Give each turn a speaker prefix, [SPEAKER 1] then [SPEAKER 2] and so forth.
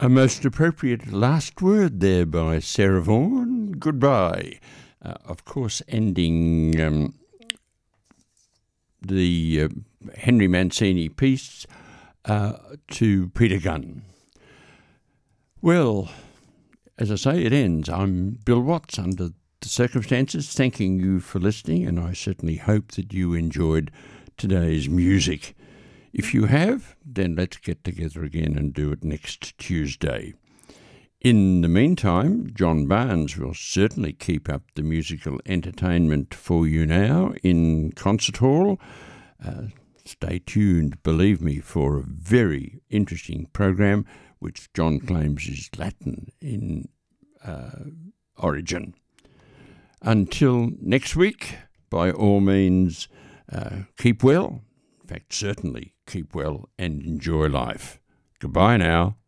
[SPEAKER 1] A most appropriate last word there by Sarah Vaughan. Goodbye. Of course, ending the Henry Mancini piece to Peter Gunn. Well, as I say, it ends. I'm Bill Watts, under the circumstances, thanking you for listening, and I certainly hope that you enjoyed today's music. If you have, then let's get together again and do it next Tuesday. In the meantime, John Barnes will certainly keep up the musical entertainment for you now in Concert Hall. Stay tuned, believe me, for a very interesting program, which John claims is Latin in origin. Until next week, by all means, keep well. In fact, certainly keep well and enjoy life. Goodbye now.